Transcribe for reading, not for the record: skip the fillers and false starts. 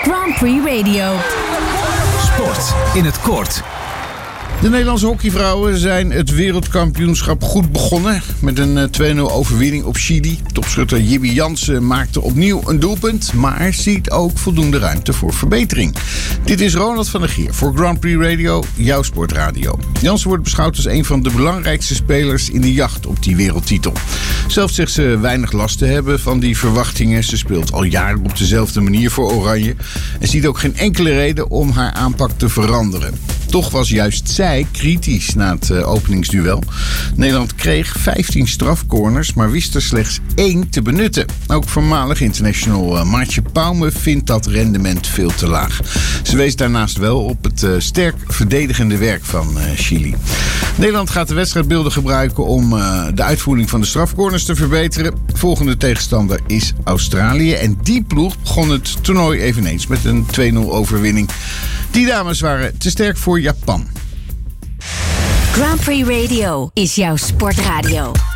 Grand Prix Radio. Sport in het kort. De Nederlandse hockeyvrouwen zijn het wereldkampioenschap goed begonnen. Met een 2-0 overwinning op Chili. Topschutter Jibby Jansen maakte opnieuw een doelpunt. Maar ziet ook voldoende ruimte voor verbetering. Dit is Ronald van der Geer voor Grand Prix Radio, jouw sportradio. Jansen wordt beschouwd als een van de belangrijkste spelers in de jacht op die wereldtitel. Zelf zegt ze weinig last te hebben van die verwachtingen. Ze speelt al jaren op dezelfde manier voor Oranje. En ziet ook geen enkele reden om haar aanpak te veranderen. Toch was juist zij kritisch na het openingsduel. Nederland kreeg 15 strafcorners, maar wist er slechts 1 te benutten. Ook voormalig international Maartje Pauwme vindt dat rendement veel te laag. Ze wees daarnaast wel op het sterk verdedigende werk van Chili. Nederland gaat de wedstrijdbeelden gebruiken om de uitvoering van de strafcorners te verbeteren. Volgende tegenstander is Australië. En die ploeg begon het toernooi eveneens met een 2-0 overwinning. Die dames waren te sterk voor Japan. Grand Prix Radio is jouw sportradio.